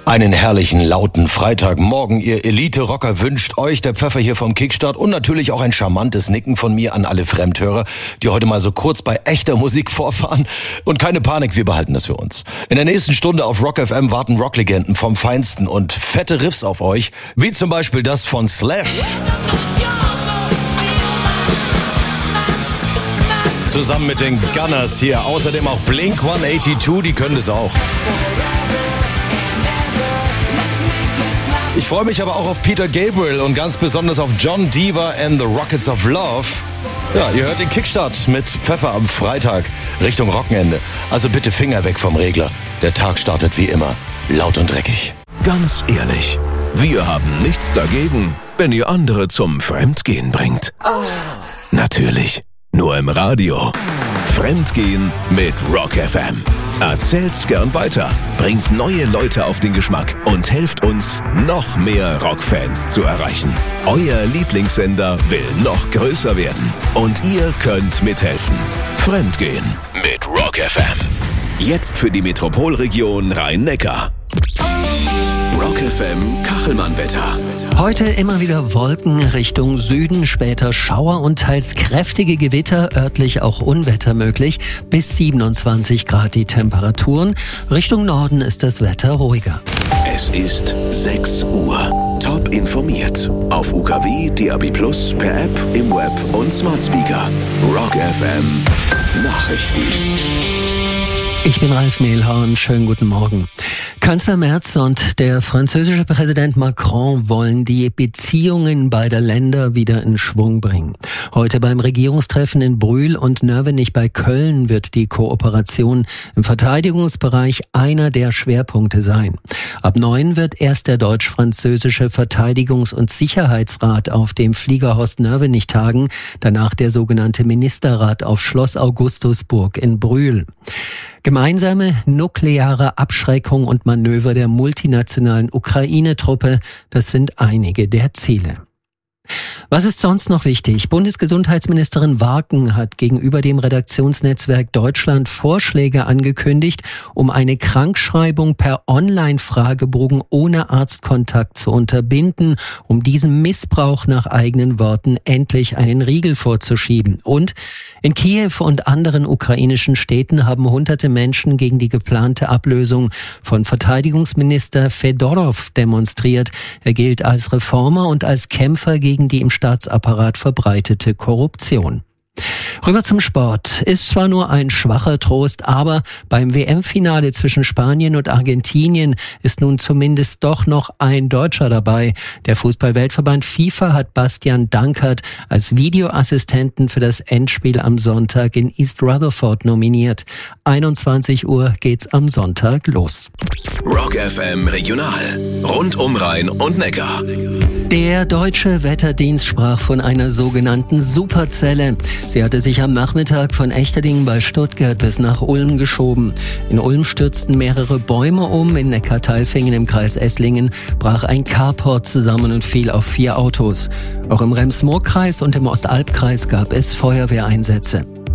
Einen herrlichen, lauten Freitagmorgen. Ihr Elite-Rocker wünscht euch der Pfeffer hier vom Kickstart und natürlich auch ein charmantes Nicken von mir an alle Fremdhörer, die heute mal so kurz bei echter Musik vorfahren. Und keine Panik, wir behalten das für uns. In der nächsten Stunde auf Rock FM warten Rocklegenden vom Feinsten und fette Riffs auf euch, wie zum Beispiel das von Slash. Zusammen mit den Gunners hier, außerdem auch Blink 182, die können es auch. Ich freue mich aber auch auf Peter Gabriel und ganz besonders auf John Diva and the Rockets of Love. Ja, ihr hört den Kickstart mit Pfeffer am Freitag Richtung Wochenende. Also bitte Finger weg vom Regler. Der Tag startet wie immer laut und dreckig. Ganz ehrlich, wir haben nichts dagegen, wenn ihr andere zum Fremdgehen bringt. Natürlich, nur im Radio. Fremdgehen mit Rock FM. Erzählt's gern weiter, bringt neue Leute auf den Geschmack und helft uns, noch mehr Rockfans zu erreichen. Euer Lieblingssender will noch größer werden und ihr könnt mithelfen. Fremdgehen mit Rock FM. Jetzt für die Metropolregion Rhein-Neckar. Rock FM Kachelmann-Wetter. Heute immer wieder Wolken Richtung Süden, später Schauer und teils kräftige Gewitter, örtlich auch Unwetter möglich. Bis 27 Grad die Temperaturen. Richtung Norden ist das Wetter ruhiger. Es ist 6 Uhr. Top informiert. Auf UKW, DAB+, per App, im Web und Smart Speaker. Rock FM Nachrichten. Ich bin Ralf Mehlhorn, schönen guten Morgen. Kanzler Merz und der französische Präsident Macron wollen die Beziehungen beider Länder wieder in Schwung bringen. Heute beim Regierungstreffen in Brühl und Nörvenich bei Köln wird die Kooperation im Verteidigungsbereich einer der Schwerpunkte sein. Ab 9 wird erst der deutsch-französische Verteidigungs- und Sicherheitsrat auf dem Fliegerhorst Nörvenich tagen, danach der sogenannte Ministerrat auf Schloss Augustusburg in Brühl. Gemeinsame nukleare Abschreckung und Manöver der multinationalen Ukraine-Truppe, das sind einige der Ziele. Was ist sonst noch wichtig? Bundesgesundheitsministerin Warken hat gegenüber dem Redaktionsnetzwerk Deutschland Vorschläge angekündigt, um eine Krankschreibung per Online-Fragebogen ohne Arztkontakt zu unterbinden, um diesem Missbrauch nach eigenen Worten endlich einen Riegel vorzuschieben. Und in Kiew und anderen ukrainischen Städten haben hunderte Menschen gegen die geplante Ablösung von Verteidigungsminister Fedorov demonstriert. Er gilt als Reformer und als Kämpfer gegen die im Staatsapparat verbreitete Korruption. Rüber zum Sport. Ist zwar nur ein schwacher Trost, aber beim WM-Finale zwischen Spanien und Argentinien ist nun zumindest doch noch ein Deutscher dabei. Der Fußball-Weltverband FIFA hat Bastian Dankert als Videoassistenten für das Endspiel am Sonntag in East Rutherford nominiert. 21 Uhr geht's am Sonntag los. Rock FM Regional. Rund um Rhein und Neckar. Der Deutsche Wetterdienst sprach von einer sogenannten Superzelle. Sie hatte sich am Nachmittag von Echterdingen bei Stuttgart bis nach Ulm geschoben. In Ulm stürzten mehrere Bäume um, in Neckartalfingen im Kreis Esslingen brach ein Carport zusammen und fiel auf 4 Autos. Auch im Rems-Murr-Kreis und im Ostalbkreis gab es Feuerwehreinsätze.